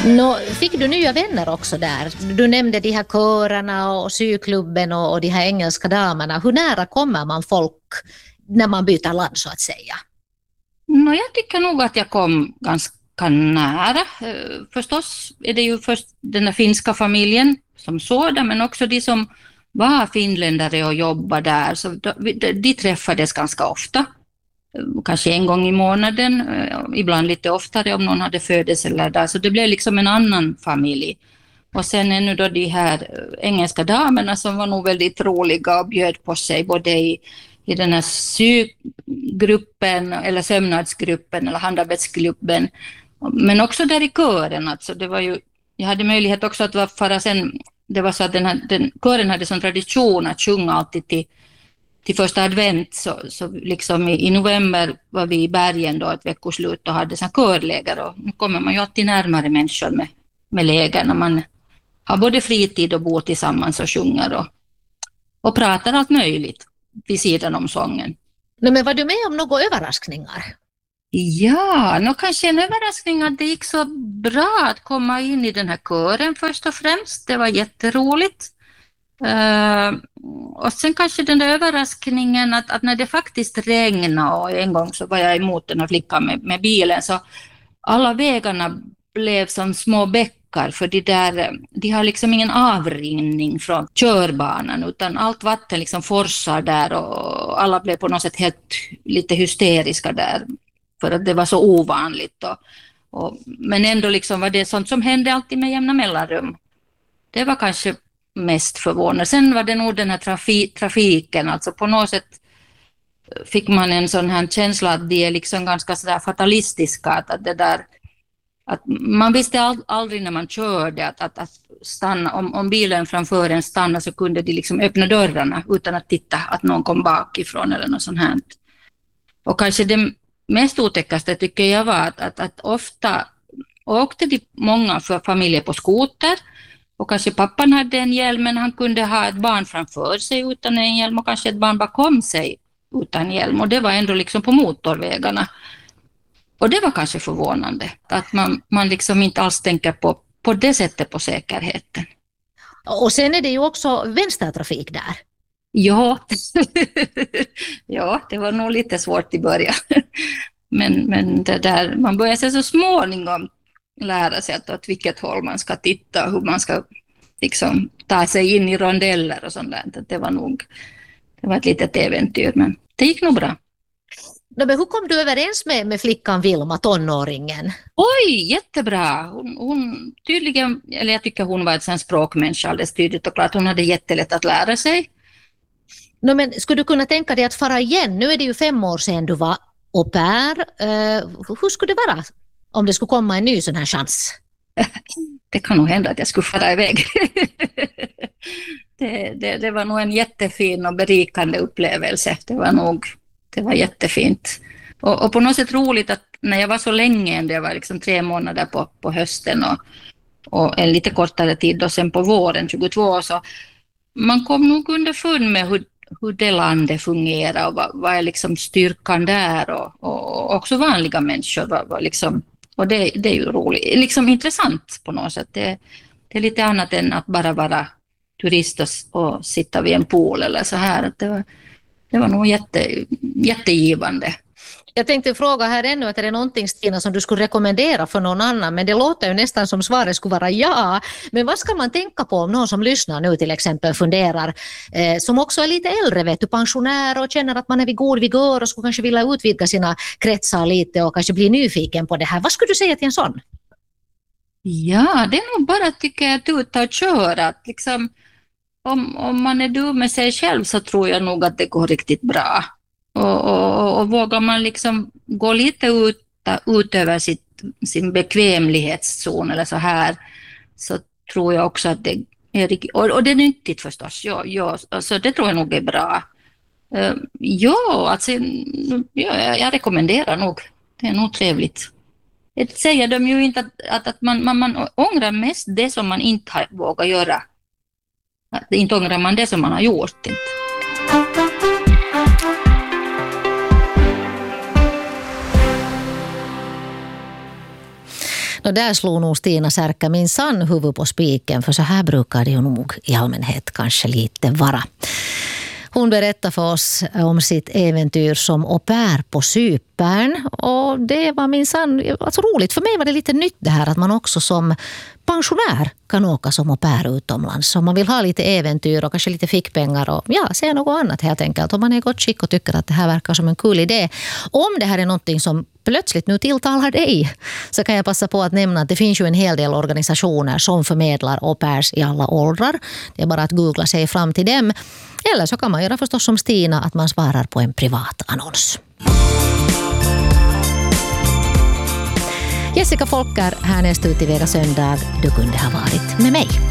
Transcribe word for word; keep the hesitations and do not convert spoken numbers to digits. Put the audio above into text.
Nå, fick du nya vänner också där? Du nämnde de här körerna och syklubben och, och de här engelska damerna. Hur nära kommer man folk när man byter land så att säga? Nå, jag tycker nog att jag kom ganska nära. Förstås är det ju först den här finska familjen som sådan, men också de som var finländare och jobbade där. Så de, de träffades ganska ofta. Kanske en gång i månaden, ibland lite oftare om någon hade födelsedag där. Så det blev liksom en annan familj. Och sen ännu då de här engelska damerna som var nog väldigt roliga och bjöd på sig både i, i den här sykgruppen eller sömnadsgruppen eller handarbetsgruppen. Men också där i kören. Alltså det var ju, jag hade möjlighet också att fara sen, det var så att den, här, den kören hade sån tradition att sjunga alltid till Till första advent, så, så liksom i, i november var vi i bergen då ett veckoslut och hade sån körläger, och nu kommer man ju alltid närmare människor med, med läger när man har både fritid och bor tillsammans och sjunger och, och pratar allt möjligt vid sidan om sången. Nej, men var du med om några överraskningar? Ja, nog kanske en överraskning att det gick så bra att komma in i den här kören först och främst. Det var jätteroligt. Uh, och sen kanske den där överraskningen att, att när det faktiskt regnade, och en gång så var jag emot den här flickan med, med bilen, så alla vägarna blev som små bäckar, för de, där, de har liksom ingen avrinning från körbanan, utan allt vatten liksom forsar där, och alla blev på något sätt helt lite hysteriska där för att det var så ovanligt. Och, och, men ändå liksom var det sånt som hände alltid med jämna mellanrum. Det var kanske mest förvånad. Sen var det nog den här trafi- trafiken, alltså på något sätt fick man en sån här känsla att de är liksom ganska sådär fatalistiska, att, att det där, att man visste all, aldrig när man körde att, att, att stanna, om, om bilen framför en stannade så kunde de liksom öppna dörrarna utan att titta att någon kom bakifrån eller något sånt här. Och kanske det mest otäckaste tycker jag var att, att, att ofta åkte de många för familjer på skoter. Och kanske pappan hade en hjälm, men han kunde ha ett barn framför sig utan en hjälm, och kanske ett barn bakom sig utan hjälm. Och det var ändå liksom på motorvägarna. Och det var kanske förvånande att man, man liksom inte alls tänker på, på det sättet på säkerheten. Och sen är det ju också vänstertrafik där. Ja, ja, det var nog lite svårt i början. Men, men det där, man börjar sig så småningom lära sig att åt vilket håll man ska titta och hur man ska liksom ta sig in i rondeller och sånt där. Det var nog det var ett litet äventyr, men det gick nog bra. No, men hur kom du överens med, med flickan Vilma, tonåringen? Oj, jättebra. Hon, hon tydligen, eller jag tycker hon var ett sån språkmänniska alldeles tydligt, och klart hon hade jättelätt att lära sig. No, men skulle du kunna tänka dig att fara igen? Nu är det ju fem år sedan du var au pair. Uh, hur skulle det vara om det skulle komma en ny sån här chans? Det kan nog hända att jag skulle fara iväg. det, det, det var nog en jättefin och berikande upplevelse. Det var nog det var jättefint. Och, och på något sätt roligt att när jag var så länge, det var liksom tre månader på, på hösten och, och en lite kortare tid och sen på våren tjugotvå, så man kom nog underfund med hur, hur det landet fungerar och vad, vad är liksom styrkan där, och, och också vanliga människor var, var liksom. Och det, det är ju roligt, liksom intressant på något sätt. Det, det är lite annat än att bara vara turist och, och sitta vid en pool eller så här. Det var, det var nog jätte, jättegivande. Jag tänkte fråga här ännu att är det någonting, Stina, som du skulle rekommendera för någon annan, men det låter ju nästan som svaret skulle vara ja. Men vad ska man tänka på om någon som lyssnar nu till exempel funderar, eh, som också är lite äldre, vet du, pensionär och känner att man är vid god vigör och skulle kanske vilja utvidga sina kretsar lite och kanske bli nyfiken på det här. Vad skulle du säga till en sån? Ja, det är nog bara, tycker jag, att ut och köra. Att liksom, om, om man är dum med sig själv så tror jag nog att det går riktigt bra. Och, och, och vågar man liksom gå lite ut, ut över sitt, sin bekvämlighetszon eller så här, så tror jag också att det är riktigt, och, och det är nyttigt förstås, ja, ja, alltså det tror jag nog är bra. Uh, ja, alltså, ja, jag rekommenderar nog, det är nog trevligt. Det säger de ju inte att, att, att man, man, man ångrar mest det som man inte har vågat göra. Att inte ångrar man det som man har gjort. Inte. Och där slog nog Stina Särka min sann huvud på spiken, för så här brukar det ju nog i allmänhet kanske lite vara. Hon berättar för oss om sitt äventyr som au pair på Cypern, och det var minsann alltså roligt. För mig var det lite nytt det här att man också som pensionär kan åka som au pair utomlands. Om man vill ha lite äventyr och kanske lite fickpengar och ja, se något annat helt enkelt. Om man är i gott skick och tycker att det här verkar som en kul idé. Om det här är någonting som plötsligt nu tilltalar dig, så kan jag passa på att nämna att det finns ju en hel del organisationer som förmedlar au pairs i alla åldrar. Det är bara att googla sig fram till dem. Eller så kan man göra förstås som Stina, att man svarar på en privat annons. Jessica Folker härnäst ut i Vera söndag. Du kunde ha varit med mig.